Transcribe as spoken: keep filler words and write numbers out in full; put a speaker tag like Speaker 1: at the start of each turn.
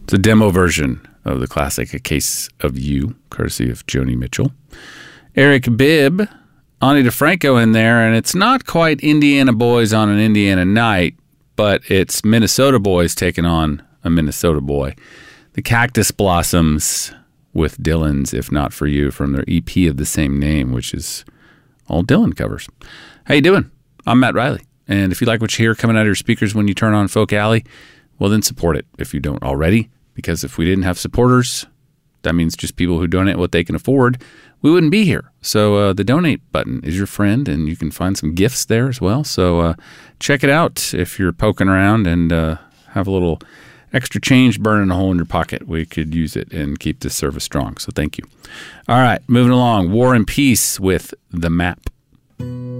Speaker 1: It's a demo version of the classic A Case of You, courtesy of Joni Mitchell. Eric Bibb, Ani DeFranco in there, and it's not quite Indiana boys on an Indiana night, but it's Minnesota boys taking on a Minnesota boy. The Cactus Blossoms with Dylan's If Not For You from their E P of the same name, which is all Dylan covers. How you doing? I'm Matt Riley, and if you like what you hear coming out of your speakers when you turn on Folk Alley, well then support it if you don't already, because if we didn't have supporters, that means just people who donate what they can afford, we wouldn't be here. So uh, the donate button is your friend, and you can find some gifts there as well. So uh, check it out if you're poking around and uh, have a little extra change burning a hole in your pocket. We could use it and keep this service strong. So thank you. All right, moving along. War and Peace with The Map.